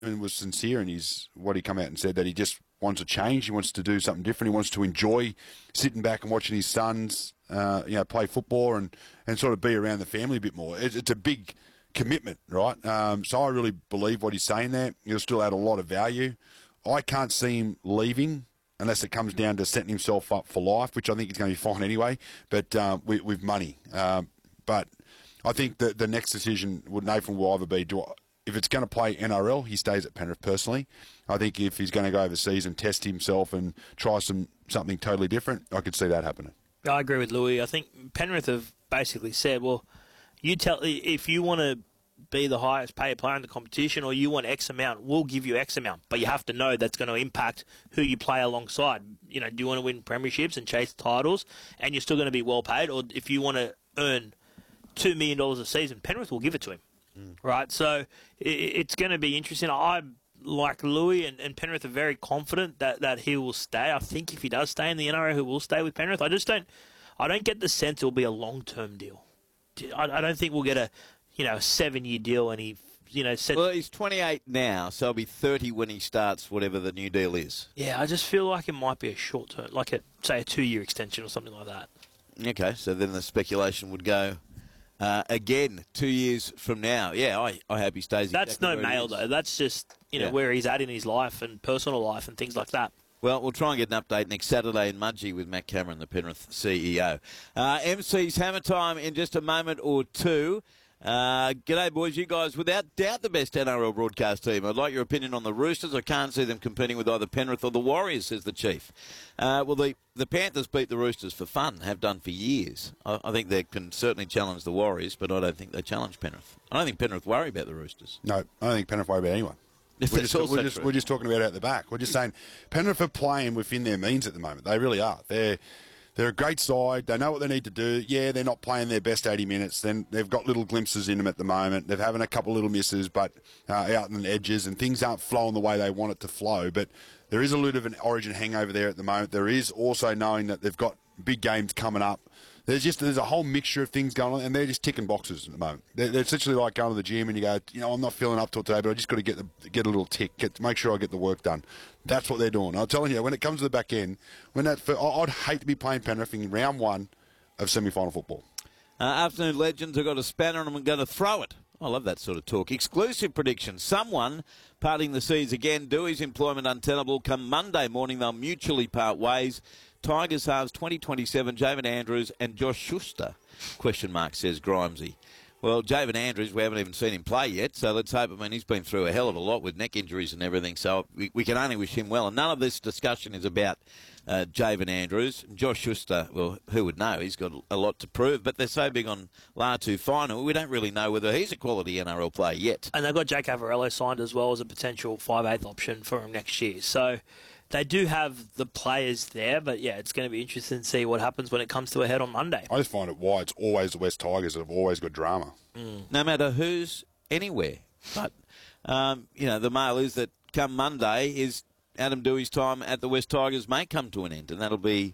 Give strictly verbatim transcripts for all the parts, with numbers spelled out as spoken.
and was sincere in his what he come out and said, that he just wants to change. He wants to do something different. He wants to enjoy sitting back and watching his sons, uh, you know, play football and, and sort of be around the family a bit more. It's, it's a big commitment, right? Um, so I really believe what he's saying there. He'll still add a lot of value. I can't see him leaving unless it comes down to setting himself up for life, which I think he's going to be fine anyway, but uh, with, with money. Um, but I think that the next decision would Nathan will either be, do I, if it's going to play N R L, he stays at Penrith personally. I think if he's going to go overseas and test himself and try some something totally different, I could see that happening. I agree with Louis. I think Penrith have basically said, well, you tell if you want to be the highest paid player in the competition or you want X amount, we'll give you X amount. But you have to know that's going to impact who you play alongside. You know, do you want to win premierships and chase titles and you're still going to be well paid? Or if you want to earn two million dollars a season, Penrith will give it to him. Mm. Right? So it, it's going to be interesting. I, like Louis and, and Penrith, are very confident that, that he will stay. I think if he does stay in the N R L, he will stay with Penrith. I just don't, I don't get the sense it'll be a long-term deal. I, I don't think we'll get a, you know, a seven-year deal and he, you know, set... Well, he's twenty-eight now, so he'll be thirty when he starts whatever the new deal is. Yeah, I just feel like it might be a short-term, like a, say, a two-year extension or something like that. Okay, so then the speculation would go uh, again two years from now. Yeah, I, I hope he stays. That's exactly no mail, though. That's just, you know, yeah. where he's at in his life and personal life and things like that. Well, we'll try and get an update next Saturday in Mudgee with Matt Cameron, the Penrith C E O. Uh, M C's Hammer Time in just a moment or two. Uh, g'day, boys. You guys, without doubt, the best N R L broadcast team. I'd like your opinion on the Roosters. I can't see them competing with either Penrith or the Warriors, says the Chief. Uh, well, the, the Panthers beat the Roosters for fun, have done for years. I, I think they can certainly challenge the Warriors, but I don't think they challenge Penrith. I don't think Penrith worry about the Roosters. No, I don't think Penrith worry about anyone. If we're, that's just, also we're, just, true. we're just talking about out the back. We're just saying Penrith are playing within their means at the moment. They really are. They're they're a great side. They know what they need to do. Yeah, they're not playing their best eighty minutes. Then they've got little glimpses in them at the moment. They're having a couple little misses, but uh, out in the edges, and things aren't flowing the way they want it to flow. But there is a little bit of an Origin hangover there at the moment. There is also knowing that they've got big games coming up. There's just there's a whole mixture of things going on, and they're just ticking boxes at the moment. They're, they're essentially like going to the gym, and you go, you know, I'm not feeling up to it today, but I just got to get the, get a little tick, get make sure I get the work done. That's what they're doing. I'm telling you, when it comes to the back end, when that I'd hate to be playing Penrith in round one of semi-final football. Uh, afternoon legends have got a spanner, and I'm going to throw it. I love that sort of talk. Exclusive prediction. Someone parting the seas again. Dewey's employment untenable. Come Monday morning, they'll mutually part ways. Tigers halves twenty twenty-seven, Javen Andrews and Josh Schuster, question mark, says Grimesy. Well, Javen Andrews, we haven't even seen him play yet, so let's hope. I mean, he's been through a hell of a lot with neck injuries and everything, so we, we can only wish him well. And none of this discussion is about uh, Javen Andrews. Josh Schuster, well, who would know? He's got a lot to prove, but they're so big on Latu final, we don't really know whether he's a quality N R L player yet. And they've got Jake Avarello signed as well as a potential five eighth option for him next year. So they do have the players there, but yeah, it's going to be interesting to see what happens when it comes to a head on Monday. I just find it why it's always the West Tigers that have always got drama. Mm. No matter who's anywhere. But, um, you know, the mail is that come Monday is Adam Dewey's time at the West Tigers may come to an end, and that'll be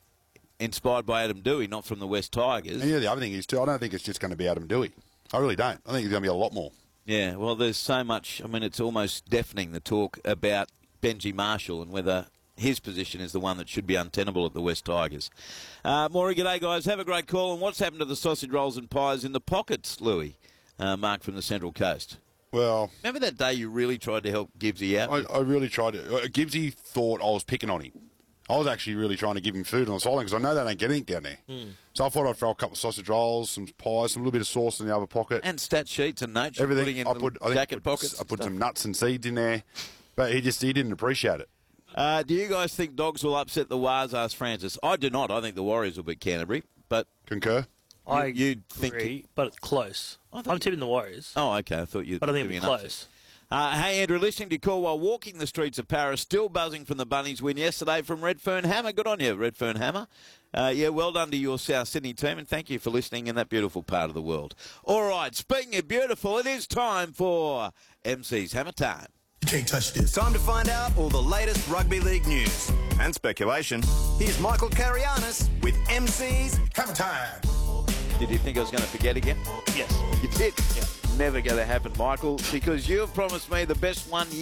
inspired by Adam Dewey, not from the West Tigers. And yeah, the other thing is, too, I don't think it's just going to be Adam Dewey. I really don't. I think there's going to be a lot more. Yeah, well, there's so much. I mean, it's almost deafening, the talk about Benji Marshall and whether his position is the one that should be untenable at the West Tigers. Uh, Maury, g'day, guys. Have a great call. And what's happened to the sausage rolls and pies in the pockets, Louis? Uh, Mark from the Central Coast. Well, remember that day you really tried to help Gibbsy out? I, I really tried to. Uh, Gibbsy thought I was picking on him. I was actually really trying to give him food on the sideline because I know they don't get anything down there. Mm. So I thought I'd throw a couple of sausage rolls, some pies, some little bit of sauce in the other pocket. And stat sheets and notes. Everything. In I put, I jacket put, pockets. I put some nuts and seeds in there. But he just he didn't appreciate it. Uh, do you guys think Dogs will upset the Wars, asked Francis? I do not. I think the Warriors will beat Canterbury. But concur? I you, you'd agree, think, but it's close. I'm tipping the Warriors. Oh, okay. I thought you'd. But I think it'll be close. Uh, hey, Andrew, listening to your call while walking the streets of Paris, still buzzing from the Bunnies win yesterday from Redfern Hammer. Good on you, Redfern Hammer. Uh, yeah, well done to your South Sydney team, and thank you for listening in that beautiful part of the world. All right, speaking of beautiful, it is time for M C's Hammer Time. You can't touch this. Time to find out all the latest rugby league news and speculation. Here's Michael Carianis with M C's Hammer Time. Did you think I was going to forget again? Yes. You did? Yeah. Never going to happen, Michael, because you have promised me the best one